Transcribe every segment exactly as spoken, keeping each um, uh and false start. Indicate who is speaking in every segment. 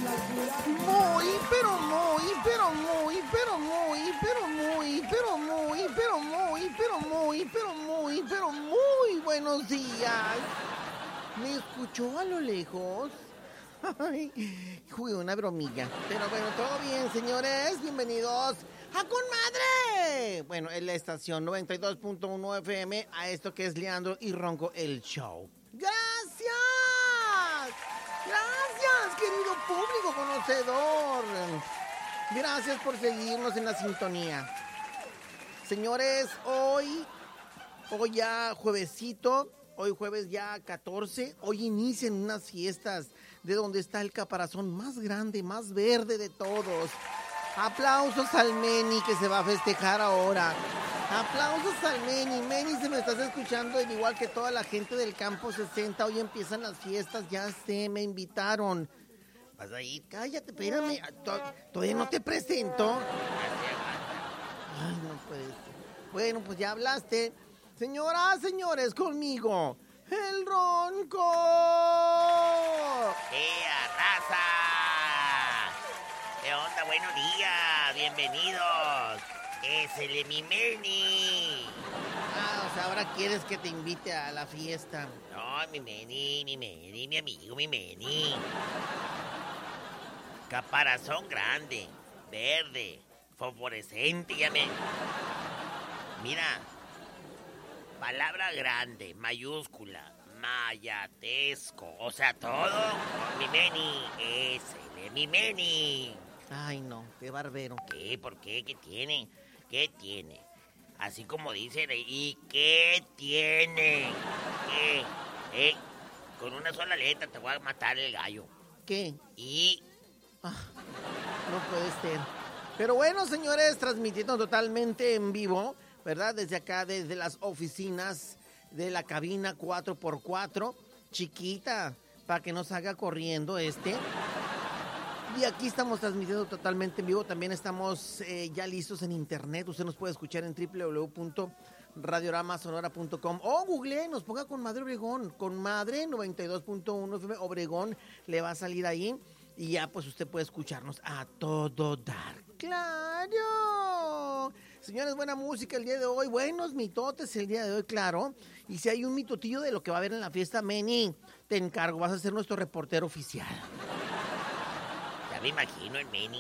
Speaker 1: Muy, pero muy, pero muy, pero muy, pero muy, pero muy, pero muy, pero muy, pero muy, pero muy buenos días. ¿Me escuchó a lo lejos? Ay, jugué una bromilla. Pero bueno, todo bien, señores. Bienvenidos a Con Madre. Bueno, en la estación noventa y dos punto uno F M, a esto que es Leandro y Ronco, el show. ¡Gracias! ¡Gracias, querido público conocedor! Gracias por seguirnos en la sintonía. Señores, hoy, hoy ya juevesito, hoy jueves ya catorce, hoy inician unas fiestas de donde está el caparazón más grande, más verde de todos. Aplausos al Meni que se va a festejar ahora. Aplausos al Meni. Meni, si me estás escuchando, igual que toda la gente del campo sesenta, hoy empiezan las fiestas, ya sé, me invitaron. Vas a ir, cállate, espérame, todavía no te presento. Ay, no puede ser. Bueno, pues ya hablaste. Señoras, señores, conmigo, el Ronco.
Speaker 2: ¡Ea, raza! ¿Qué onda? Buenos días, bienvenidos. Es el mi Meni.
Speaker 1: Ah, o sea, ahora quieres que te invite a la fiesta.
Speaker 2: No, mi Meni, mi Meni, mi amigo, mi Meni. Caparazón grande, verde, fosforescente, ya me... Mira, palabra grande, mayúscula, mayatesco, o sea, todo mi Meni, es el mi Meni.
Speaker 1: Ay, no, qué barbero.
Speaker 2: ¿Qué? ¿Por qué? ¿Qué tiene? ¿Qué tiene? Así como dicen, ¿y qué tiene? ¿Qué? ¿Eh? Con una sola letra te voy a matar el gallo.
Speaker 1: ¿Qué?
Speaker 2: Y...
Speaker 1: Ah, no puede ser. Pero bueno, señores, transmitiendo totalmente en vivo, ¿verdad? Desde acá, desde las oficinas de la cabina cuatro por cuatro, chiquita, para que no salga corriendo este. Y aquí estamos transmitiendo totalmente en vivo. También estamos eh, ya listos en internet. Usted nos puede escuchar en doble u doble u doble u punto radiorama sonora punto com o Google, nos ponga Con Madre Obregón. Con Madre noventa y dos punto uno F M Obregón, le va a salir ahí. Y ya pues usted puede escucharnos a todo dar. ¡Claro! Señores, buena música el día de hoy. Buenos mitotes el día de hoy, claro. Y si hay un mitotillo de lo que va a haber en la fiesta, Meni, te encargo. Vas a ser nuestro reportero oficial.
Speaker 2: Ya me imagino el Meni.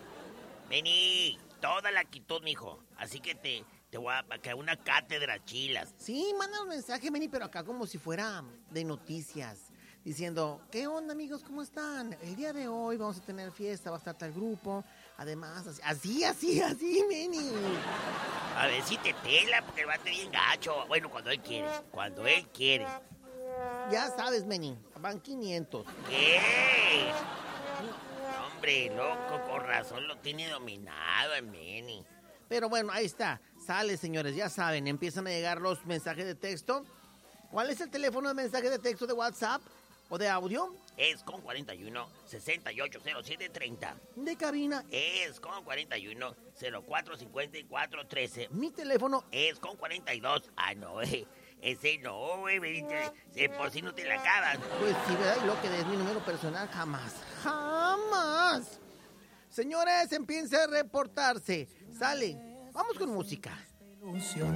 Speaker 2: Meni, toda la actitud, mijo. Así que te, te voy a caer una cátedra chilas.
Speaker 1: Sí, manda un mensaje, Meni, pero acá como si fuera de noticias. Diciendo, ¿qué onda, amigos? ¿Cómo están? El día de hoy vamos a tener fiesta, va a estar tal grupo. Además, así, así, así, Meni.
Speaker 2: A ver si te pela, porque el vato bien gacho. Bueno, cuando él quiere, cuando él quiere.
Speaker 1: Ya sabes, Meni, van quinientos.
Speaker 2: ¿Qué? Hombre, loco, con razón lo tiene dominado el Meni.
Speaker 1: Pero bueno, ahí está. Sale, señores, ya saben, empiezan a llegar los mensajes de texto. ¿Cuál es el teléfono de mensaje de texto de WhatsApp o de audio?
Speaker 2: Es con cuarenta y uno, sesenta y ocho, cero siete, treinta.
Speaker 1: De cabina.
Speaker 2: Es con cuarenta y uno, cero cuatro, cincuenta y cuatro, trece.
Speaker 1: Mi teléfono
Speaker 2: es con cuarenta y dos. Ah, no, eh. Ese no, güey, eh, por si no te la acabas.
Speaker 1: Pues sí, ¿verdad? Y lo que es mi número personal, jamás, jamás. Señores, empiece a reportarse. Sale, vamos con música.